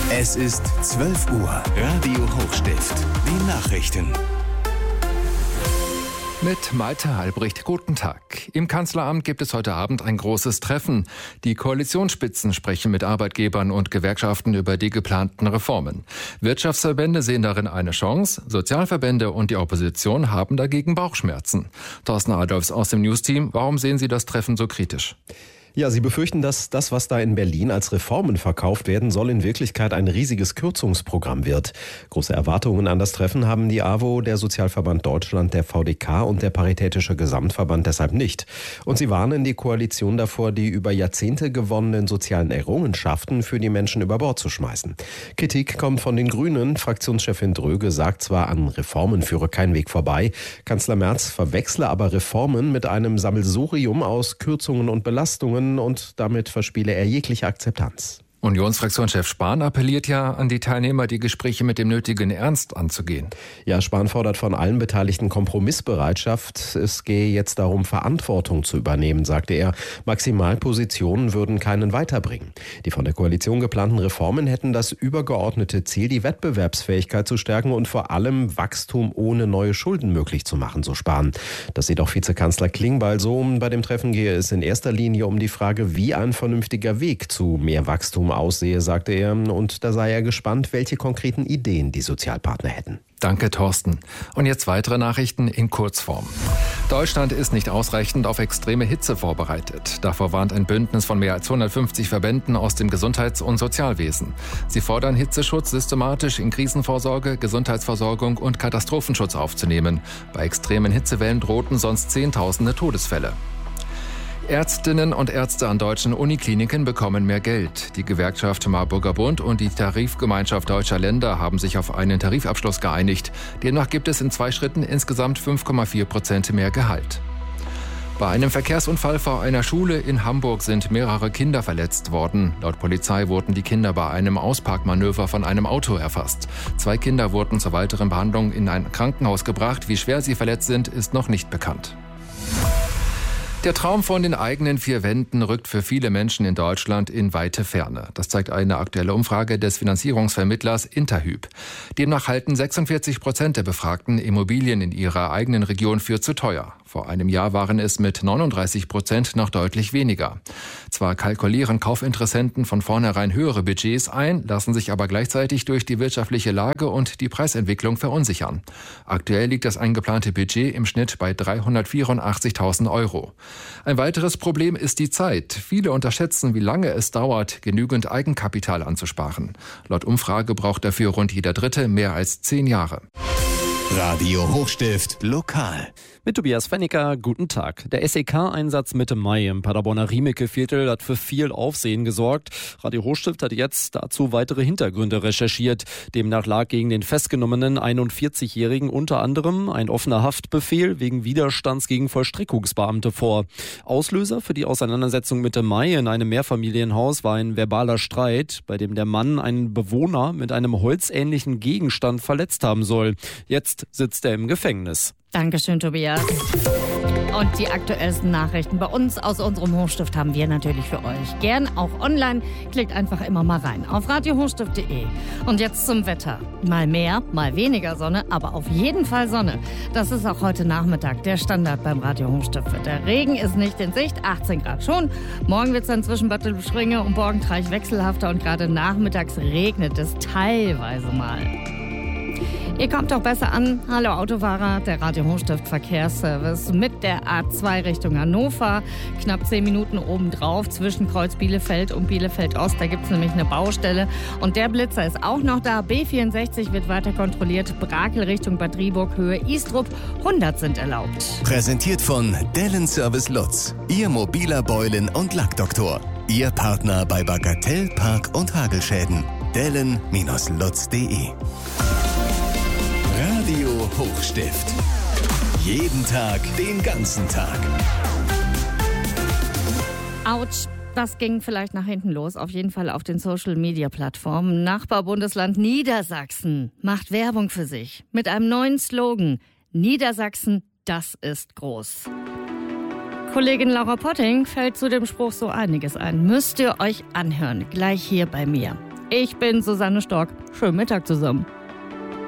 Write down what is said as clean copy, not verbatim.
Es ist 12 Uhr. Radio Hochstift. Die Nachrichten. Mit Malte Halbricht, guten Tag. Im Kanzleramt gibt es heute Abend ein großes Treffen. Die Koalitionsspitzen sprechen mit Arbeitgebern und Gewerkschaften über die geplanten Reformen. Wirtschaftsverbände sehen darin eine Chance, Sozialverbände und die Opposition haben dagegen Bauchschmerzen. Thorsten Adolfs aus dem News-Team, warum sehen Sie das Treffen so kritisch? Ja, sie befürchten, dass das, was da in Berlin als Reformen verkauft werden soll, in Wirklichkeit ein riesiges Kürzungsprogramm wird. Große Erwartungen an das Treffen haben die AWO, der Sozialverband Deutschland, der VDK und der Paritätische Gesamtverband deshalb nicht. Und sie warnen die Koalition davor, die über Jahrzehnte gewonnenen sozialen Errungenschaften für die Menschen über Bord zu schmeißen. Kritik kommt von den Grünen. Fraktionschefin Dröge sagt zwar, an Reformen führe kein Weg vorbei. Kanzler Merz verwechsle aber Reformen mit einem Sammelsurium aus Kürzungen und Belastungen, und damit verspiele er jegliche Akzeptanz. Unionsfraktionschef Spahn appelliert ja an die Teilnehmer, die Gespräche mit dem nötigen Ernst anzugehen. Ja, Spahn fordert von allen Beteiligten Kompromissbereitschaft. Es gehe jetzt darum, Verantwortung zu übernehmen, sagte er. Maximalpositionen würden keinen weiterbringen. Die von der Koalition geplanten Reformen hätten das übergeordnete Ziel, die Wettbewerbsfähigkeit zu stärken und vor allem Wachstum ohne neue Schulden möglich zu machen, so Spahn. Das sieht auch Vizekanzler Klingbeil so. Bei dem Treffen gehe es in erster Linie um die Frage, wie ein vernünftiger Weg zu mehr Wachstum aussehe, sagte er, und da sei er gespannt, welche konkreten Ideen die Sozialpartner hätten. Danke, Thorsten. Und jetzt weitere Nachrichten in Kurzform. Deutschland ist nicht ausreichend auf extreme Hitze vorbereitet. Davor warnt ein Bündnis von mehr als 150 Verbänden aus dem Gesundheits- und Sozialwesen. Sie fordern, Hitzeschutz systematisch in Krisenvorsorge, Gesundheitsversorgung und Katastrophenschutz aufzunehmen. Bei extremen Hitzewellen drohten sonst Zehntausende Todesfälle. Ärztinnen und Ärzte an deutschen Unikliniken bekommen mehr Geld. Die Gewerkschaft Marburger Bund und die Tarifgemeinschaft Deutscher Länder haben sich auf einen Tarifabschluss geeinigt. Demnach gibt es in 2 Schritten insgesamt 5,4% mehr Gehalt. Bei einem Verkehrsunfall vor einer Schule in Hamburg sind mehrere Kinder verletzt worden. Laut Polizei wurden die Kinder bei einem Ausparkmanöver von einem Auto erfasst. 2 Kinder wurden zur weiteren Behandlung in ein Krankenhaus gebracht. Wie schwer sie verletzt sind, ist noch nicht bekannt. Der Traum von den eigenen 4 Wänden rückt für viele Menschen in Deutschland in weite Ferne. Das zeigt eine aktuelle Umfrage des Finanzierungsvermittlers Interhyp. Demnach halten 46% der Befragten Immobilien in ihrer eigenen Region für zu teuer. Vor einem Jahr waren es mit 39% noch deutlich weniger. Zwar kalkulieren Kaufinteressenten von vornherein höhere Budgets ein, lassen sich aber gleichzeitig durch die wirtschaftliche Lage und die Preisentwicklung verunsichern. Aktuell liegt das eingeplante Budget im Schnitt bei 384.000 Euro. Ein weiteres Problem ist die Zeit. Viele unterschätzen, wie lange es dauert, genügend Eigenkapital anzusparen. Laut Umfrage braucht dafür rund jeder Dritte mehr als 10 Jahre. Radio Hochstift lokal. Mit Tobias Fennicker, guten Tag. Der SEK-Einsatz Mitte Mai im Paderborner Riemeke-Viertel hat für viel Aufsehen gesorgt. Radio Hochstift hat jetzt dazu weitere Hintergründe recherchiert. Demnach lag gegen den festgenommenen 41-Jährigen unter anderem ein offener Haftbefehl wegen Widerstands gegen Vollstreckungsbeamte vor. Auslöser für die Auseinandersetzung Mitte Mai in einem Mehrfamilienhaus war ein verbaler Streit, bei dem der Mann einen Bewohner mit einem holzähnlichen Gegenstand verletzt haben soll. Jetzt sitzt er im Gefängnis. Dankeschön, Tobias. Und die aktuellsten Nachrichten bei uns aus unserem Hochstift haben wir natürlich für euch. Gern auch online. Klickt einfach immer mal rein auf radiohochstift.de. Und jetzt zum Wetter. Mal mehr, mal weniger Sonne, aber auf jeden Fall Sonne. Das ist auch heute Nachmittag der Standard beim Radio Hochstift. Der Regen ist nicht in Sicht, 18 Grad schon. Morgen wird es dann zwischen Bad Springe und Borgentreich wechselhafter und gerade nachmittags regnet es teilweise mal. Ihr kommt doch besser an. Hallo Autofahrer, der Radio Hochstift Verkehrsservice mit der A2 Richtung Hannover. Knapp 10 Minuten obendrauf zwischen Kreuz Bielefeld und Bielefeld Ost. Da gibt es nämlich eine Baustelle. Und der Blitzer ist auch noch da. B64 wird weiter kontrolliert. Brakel Richtung Bad Driburg, Höhe Istrup. 100 sind erlaubt. Präsentiert von Dellen Service Lutz. Ihr mobiler Beulen- und Lackdoktor. Ihr Partner bei Bagatell, Park- und Hagelschäden. Dellen-lutz.de. Radio Hochstift. Jeden Tag, den ganzen Tag. Autsch, das ging vielleicht nach hinten los. Auf jeden Fall auf den Social-Media-Plattformen. Nachbarbundesland Niedersachsen macht Werbung für sich mit einem neuen Slogan. Niedersachsen, das ist groß. Kollegin Laura Potting fällt zu dem Spruch so einiges ein. Müsst ihr euch anhören, gleich hier bei mir. Ich bin Susanne Stork. Schönen Mittag zusammen.